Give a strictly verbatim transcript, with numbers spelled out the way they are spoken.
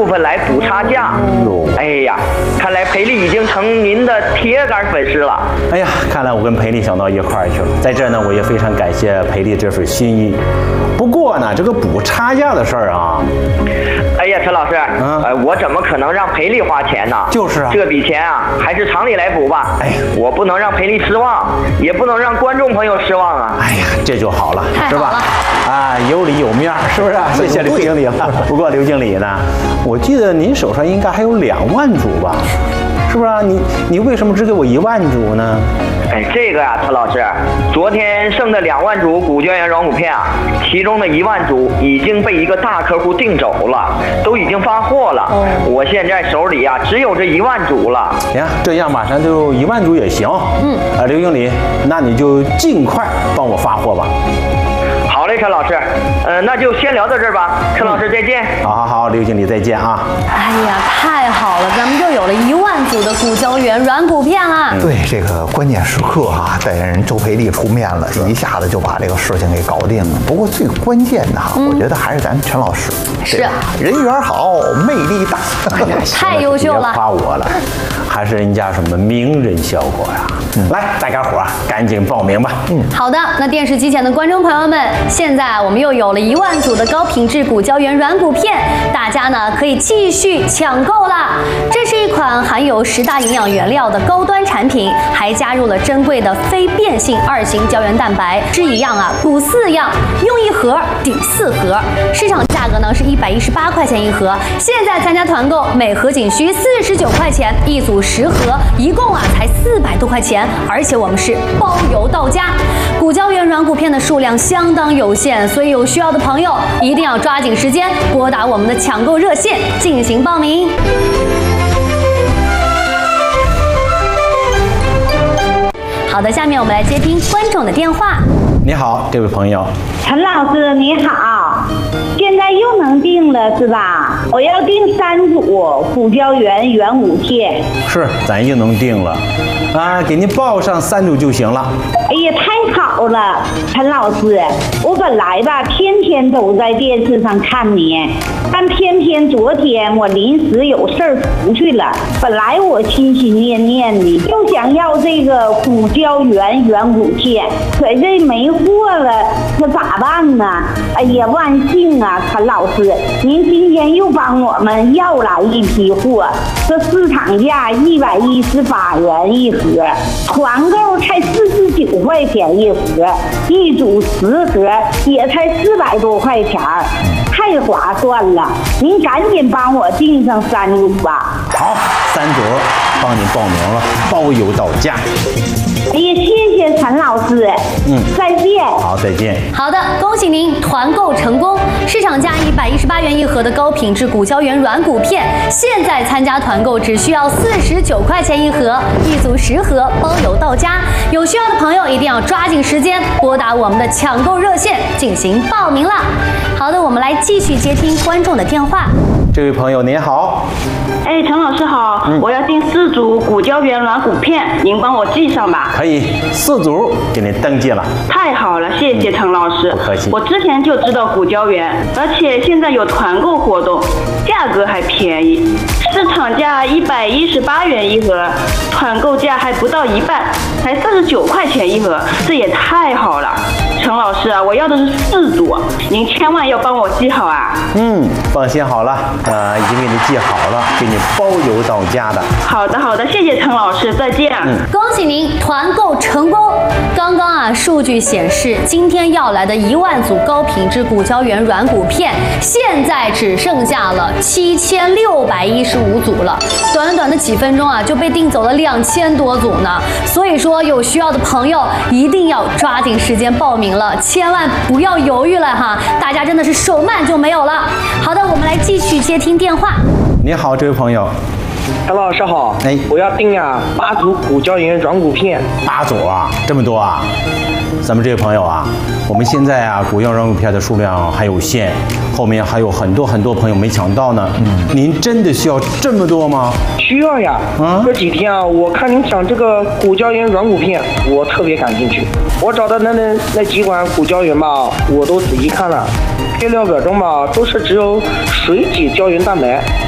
分来补差价。哎呀，看来裴丽已经成您的铁杆粉丝了。 哎呀，看来我跟裴丽想到一块儿去了。在这儿呢，我也非常感谢裴丽这份心意。不过呢，这个补差价的事儿啊， 哎呀，陈老师， 嗯、 呃，我怎么可能让裴丽花钱呢？ 就是啊， 这笔钱啊，还是厂里来补吧。 哎， 我不能让裴丽失望，也不能让观众朋友失望啊。 哎呀，这就好了， 太好了是吧？啊，有理有面儿，是不是？谢谢刘经理了。不过刘经理呢，我记得您手上应该还有两万组吧？是不是啊？你你为什么只给我一万组呢？ 哎，这个呀、啊，陈老师，昨天剩的两万组古胶原软骨片啊，其中的一万组已经被一个大客户订走了，都已经发货了。哦、我现在手里啊只有这一万组了。 呀，这样马上就一万组也行。嗯，啊，刘经理，那你就尽快帮我发货吧。 好嘞，陈老师，呃，那就先聊到这儿吧。陈老师再见。 好好好，刘经理再见啊。 哎呀，太好了，咱们又有了一万组的古胶原软骨片了。 对，这个关键时刻啊，在人周培丽出面了，一下子就把这个事情给搞定了。不过最关键的哈，嗯、我觉得还是咱陈老师， 是人缘好，魅力大， 哎呀， 太优秀了， 别夸我了，还是人家什么名人效果呀。嗯、来，大家伙儿赶紧报名吧。 嗯，好的。那电视机前的观众朋友们，现在我们又有了一万组的高品质骨胶原软骨片，大家呢可以继续抢购啦。这是一款含有十大营养原料的高端产品，还加入了珍贵的非变性二型胶原蛋白，是一样啊，补四样，用一盒抵四盒。市场价格呢是一百一十八块钱一盒，现在参加团购，每盒仅需四十九块钱，一组十盒，一共啊才四百多块钱，而且我们是包邮到家。骨胶原软骨片的数量相当有限，所以有需要的朋友一定要抓紧时间拨打我们的抢购热线进行报名。好的，下面我们来接听观众的电话。 你好，这位朋友。 陈老师你好，现在又能订了是吧？我要订三组骨胶原软骨片。 是，咱又能订了，啊，给您报上三组就行了。 哎呀，太好了，陈老师，我本来吧天天都在电视上看您，但偏偏昨天我临时有事儿出去了。本来我心心念念的就想要这个骨胶原软骨片，可这没货了，可咋办呢？哎呀，万幸啊，陈老师，您今天又帮我们要来一批货，这市场价一百一十八元一盒，团购才四十九块钱一盒，一组十盒也才四百多块钱，太划算了！您赶紧帮我订上三组吧。 好，三组帮你报名了，包邮到家。 哎呀，谢谢陈老师，嗯，再见。 好，再见。 好的，恭喜您团购成功。市场价一百一十八元一盒的高品质骨胶原软骨片，现在参加团购只需要四十九块钱一盒，一组十盒，包邮到家。有需要的朋友一定要抓紧时间拨打我们的抢购热线进行报名了。好的，我们来继续接听观众的电话。 这位朋友您好。 哎，陈老师好，嗯、我要订四组骨胶原软骨片，您帮我记上吧。 可以，四组给您登记了。 太好了，谢谢陈老师。 不客气。 我之前就知道骨胶原，而且现在有团购活动，价格还便宜，市场价一百一十八元一盒，团购价还不到一半，才四十九块钱一盒，这也太好了。陈老师啊，我要的是四组，您千万要帮我记好啊。 嗯，放心好了，呃，已经给你记好了，给你包邮到家的。 好的好的，谢谢陈老师，再见。 嗯，恭喜您团购成功。刚刚啊，数据显示，今天要来的一万组高品质骨胶原软骨片，现在只剩下了七千六百一十五组了。短短的几分钟啊，就被订走了两千多组呢。所以说，有需要的朋友一定要抓紧时间报名了，千万不要犹豫了哈！大家真的是手慢就没有了。好的，我们来继续接听电话。 你好，这位朋友。 陈老师好，哎，我要订啊八组骨胶原软骨片。 八组啊，这么多啊！咱们这位朋友啊，我们现在啊骨胶原软骨片的数量还有限，后面还有很多很多朋友没抢到呢。嗯，您真的需要这么多吗？ 需要呀。嗯，这几天啊，我看您讲这个骨胶原软骨片，我特别感兴趣。我找的那那那几款骨胶原吧，我都仔细看了，配料表中吧都是只有水解胶原蛋白。